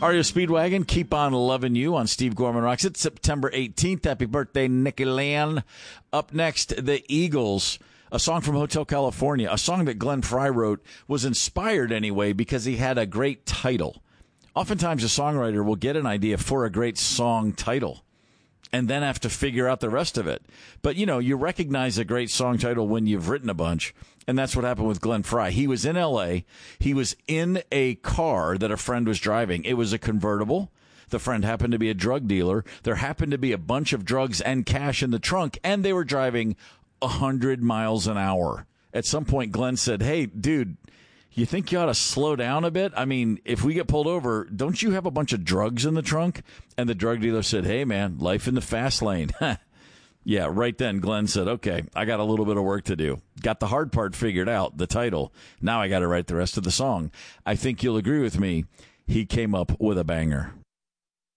REO Speedwagon, Keep on Loving You on Steve Gorman Rocks. It's September 18th. Happy birthday, Nicky Land. Up next, the Eagles, a song from Hotel California, a song that Glenn Frey wrote, was inspired anyway because he had a great title. Oftentimes, a songwriter will get an idea for a great song title and then have to figure out the rest of it. But, you know, you recognize a great song title when you've written a bunch, and that's what happened with Glenn Frey. He was in L.A. He was in a car that a friend was driving. It was a convertible. The friend happened to be a drug dealer. There happened to be a bunch of drugs and cash in the trunk, and they were driving 100 miles an hour. At some point, Glenn said, hey, dude, you think you ought to slow down a bit? I mean, if we get pulled over, don't you have a bunch of drugs in the trunk? And the drug dealer said, hey, man, life in the fast lane. Yeah, right then, Glenn said, okay, I got a little bit of work to do. Got the hard part figured out, the title. Now I got to write the rest of the song. I think you'll agree with me. He came up with a banger.